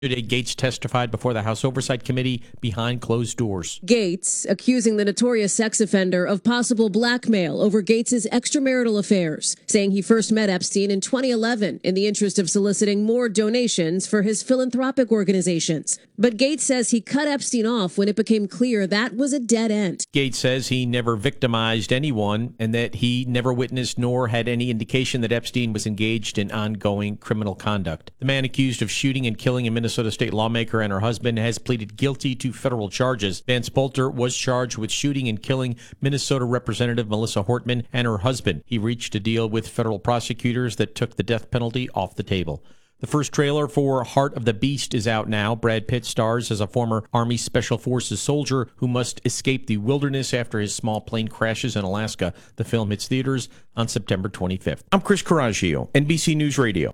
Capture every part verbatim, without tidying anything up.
Today, Gates testified before the House Oversight Committee behind closed doors. Gates accusing the notorious sex offender of possible blackmail over Gates's extramarital affairs, saying he first met Epstein in twenty eleven in the interest of soliciting more donations for his philanthropic organizations. But Gates says he cut Epstein off when it became clear that was a dead end. Gates says he never victimized anyone and that he never witnessed nor had any indication that Epstein was engaged in ongoing criminal conduct. The man accused of shooting and killing a Minnesota state lawmaker and her husband has pleaded guilty to federal charges. Vance Bolter was charged with shooting and killing Minnesota Representative Melissa Hortman and her husband. He reached a deal with federal prosecutors that took the death penalty off the table. The first trailer for Heart of the Beast is out now. Brad Pitt stars as a former Army Special Forces soldier who must escape the wilderness after his small plane crashes in Alaska. The film hits theaters on September twenty-fifth. I'm Chris Coraggio, N B C News Radio.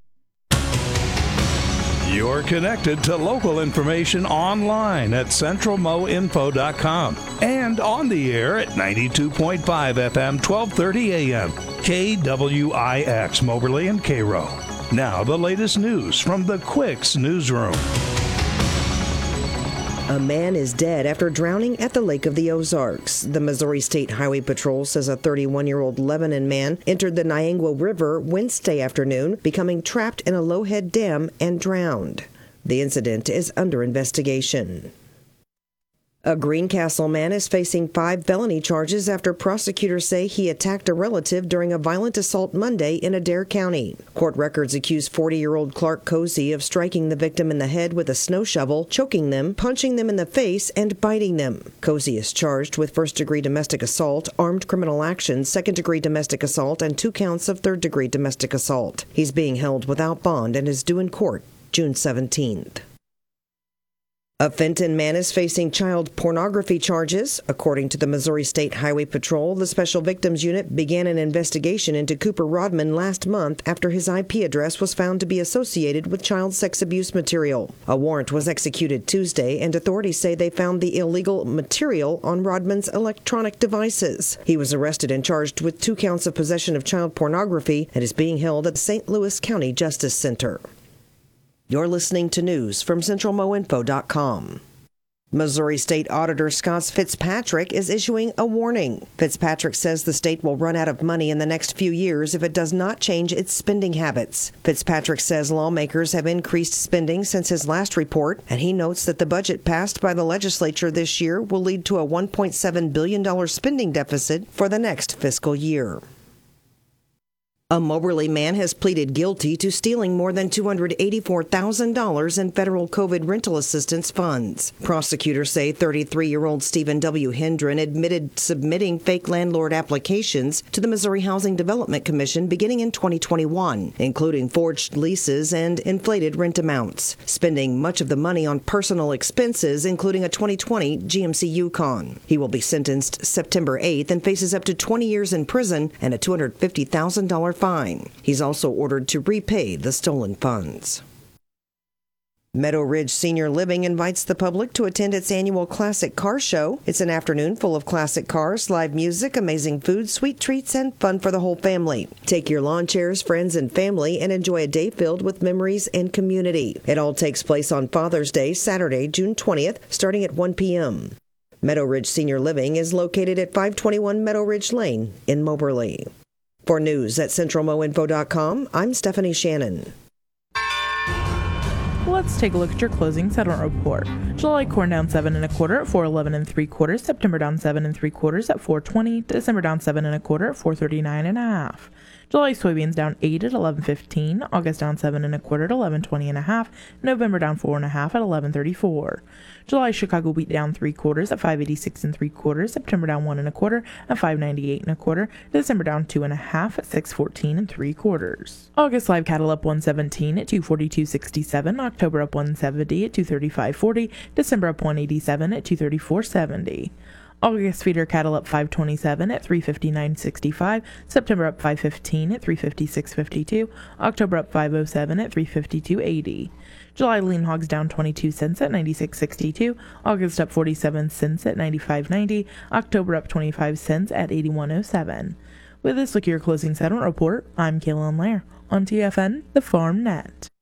You're connected to local information online at central mo info dot com and on the air at ninety-two point five F M, twelve thirty A M, K W I X, Moberly and Cairo. Now the latest news from the Quicks Newsroom. A man is dead after drowning at the Lake of the Ozarks. The Missouri State Highway Patrol says a thirty-one-year-old Lebanon man entered the Niangua River Wednesday afternoon, becoming trapped in a low-head dam and drowned. The incident is under investigation. A Greencastle man is facing five felony charges after prosecutors say he attacked a relative during a violent assault Monday in Adair County. Court records accuse forty-year-old Clark Cozy of striking the victim in the head with a snow shovel, choking them, punching them in the face, and biting them. Cozy is charged with first-degree domestic assault, armed criminal action, second-degree domestic assault, and two counts of third-degree domestic assault. He's being held without bond and is due in court June seventeenth. A Fenton man is facing child pornography charges. According to the Missouri State Highway Patrol, the Special Victims Unit began an investigation into Cooper Rodman last month after his I P address was found to be associated with child sex abuse material. A warrant was executed Tuesday, and authorities say they found the illegal material on Rodman's electronic devices. He was arrested and charged with two counts of possession of child pornography and is being held at the Saint Louis County Justice Center. You're listening to news from central mo info dot com. Missouri State Auditor Scott Fitzpatrick is issuing a warning. Fitzpatrick says the state will run out of money in the next few years if it does not change its spending habits. Fitzpatrick says lawmakers have increased spending since his last report, and he notes that the budget passed by the legislature this year will lead to a one point seven billion dollars spending deficit for the next fiscal year. A Moberly man has pleaded guilty to stealing more than two hundred eighty-four thousand dollars in federal COVID rental assistance funds. Prosecutors say thirty-three-year-old Stephen W. Hendren admitted submitting fake landlord applications to the Missouri Housing Development Commission beginning in twenty twenty-one, including forged leases and inflated rent amounts, spending much of the money on personal expenses, including a twenty twenty G M C Yukon. He will be sentenced September eighth and faces up to twenty years in prison and a two hundred fifty thousand dollars fine. He's also ordered to repay the stolen funds. Meadow Ridge Senior Living invites the public to attend its annual Classic Car Show. It's an afternoon full of classic cars, live music, amazing food, sweet treats, and fun for the whole family. Take your lawn chairs, friends, and family and enjoy a day filled with memories and community. It all takes place on Father's Day, Saturday, June twentieth, starting at one p.m. Meadow Ridge Senior Living is located at five twenty-one Meadow Ridge Lane in Moberly. For news at central mo info dot com, I'm Stephanie Shannon. Let's take a look at your closing settlement report. July corn down seven and a quarter at four eleven and three quarters. September down seven and three quarters at four twenty. December down seven and a quarter at four thirty nine and a half. July soybeans down eight at eleven fifteen. August down seven and a quarter at eleven twenty and a half. November down four and a half at eleven thirty four. July Chicago wheat down three quarters at five eighty six and three quarters. September down one and a quarter at five ninety eight and a quarter. December down two and a half at six fourteen and three quarters. August live cattle up one seventeen at two forty two sixty seven. October up one seventy at two thirty five forty. December up one eighty seven at two thirty four seventy. August feeder cattle up five twenty-seven at three fifty-nine sixty-five. September up five fifteen at three fifty-six fifty-two. October up five oh seven at three fifty-two eighty. July lean hogs down twenty-two cents at ninety-six sixty-two. August up forty-seven cents at ninety-five ninety. October up twenty-five cents at eighty-one oh seven. With this, look at your closing settlement report. I'm Kaylin Lair on T F N, the Farm Net.